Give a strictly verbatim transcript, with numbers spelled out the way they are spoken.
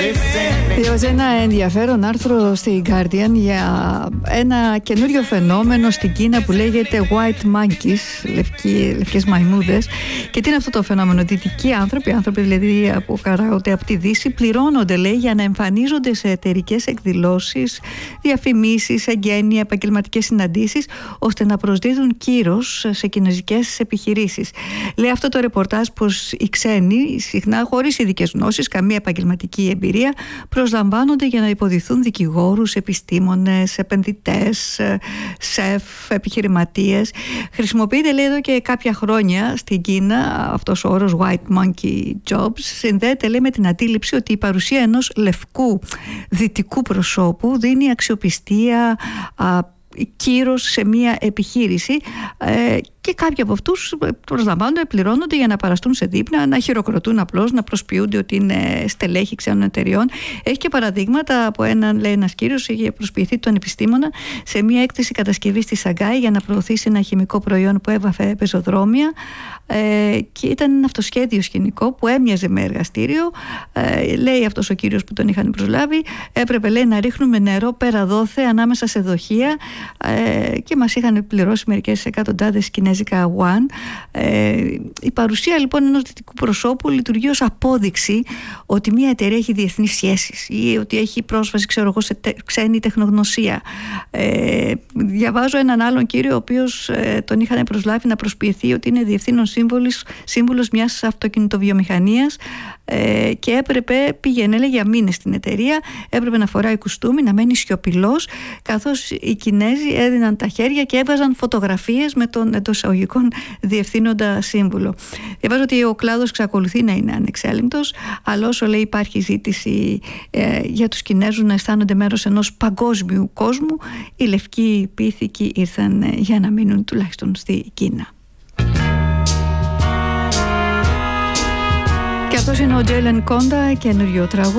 Διάβαζα ένα ενδιαφέρον άρθρο στη Guardian για ένα καινούριο φαινόμενο στην Κίνα που λέγεται white monkeys, λευκοί, λευκές μαϊμούδες. Και τι είναι αυτό το φαινόμενο? Δυτικοί άνθρωποι, άνθρωποι δηλαδή που καράγονται από τη Δύση, πληρώνονται, λέει, για να εμφανίζονται σε εταιρικές εκδηλώσεις, διαφημίσεις, εγγένεια, επαγγελματικές συναντήσεις, ώστε να προσδίδουν κύρος σε κινέζικες επιχειρήσεις. Λέει αυτό το ρεπορτάζ πως οι ξένοι, συχνά χωρίς ειδικές γνώσεις, καμία επαγγελματική εμπειρία, προσλαμβάνονται για να υποδηθούν δικηγόρους, επιστήμονες, επενδυτές, σεφ, επιχειρηματίες. Χρησιμοποιείται, λέει, εδώ και κάποια χρόνια στην Κίνα αυτός ο όρος white monkey jobs. Συνδέεται, λέει, με την αντίληψη ότι η παρουσία ενός λευκού δυτικού προσώπου δίνει αξιοπιστία, α, κύρος σε μια επιχείρηση, ε, και κάποιοι από αυτούς προσλαμβάνονται, πληρώνονται για να παραστούν σε δείπνα, να χειροκροτούν απλώς, να προσποιούνται ότι είναι στελέχοι ξένων εταιριών. Έχει και παραδείγματα από έναν, λέει, ένας κύριος είχε προσποιηθεί τον επιστήμονα σε μια έκθεση κατασκευής στη Σαγκάη για να προωθήσει ένα χημικό προϊόν που έβαφε πεζοδρόμια, ε, και ήταν ένα αυτοσχέδιο σκηνικό που έμοιαζε με εργαστήριο. Ε, λέει αυτός ο κύριος που τον είχαν προσλάβει, έπρεπε, λέει, να ρίχνουμε νερό πέρα δόθε ανάμεσα σε δοχεία, ε, και μας είχαν πληρώσει μερικές εκατοντάδες κινέζικα One. Ε, η παρουσία λοιπόν ενός δυτικού προσώπου λειτουργεί ως απόδειξη ότι μια εταιρεία έχει διεθνείς σχέσεις ή ότι έχει πρόσβαση, ξέρω εγώ, σε τε, ξένη τεχνογνωσία. Ε, διαβάζω έναν άλλον κύριο ο οποίος ε, τον είχαν προσλάβει να προσποιηθεί ότι είναι διευθύνων σύμβουλος, σύμβουλος μιας αυτοκινητοβιομηχανίας, ε, και έπρεπε, πήγαινε, λέει, για μήνες στην εταιρεία, έπρεπε να φοράει κουστούμι, να μένει σιωπηλός, καθώς οι Κινέζοι έδιναν τα χέρια και έβαζαν φωτογραφίες με τον εντός εισαγωγικών διευθύνοντα σύμβουλο. Διαβάζω ότι ο κλάδος εξακολουθεί να είναι ανεξέλεγκτος, αλλά όσο, λέει, υπάρχει ζήτηση ε, για τους Κινέζους να αισθάνονται μέρος ενός παγκόσμιου κόσμου, οι λευκοί πίθηκοι ήρθαν ε, για να μείνουν τουλάχιστον στη Κίνα. Και αυτός είναι ο Jalen Conda, καινούριο τραγούδι.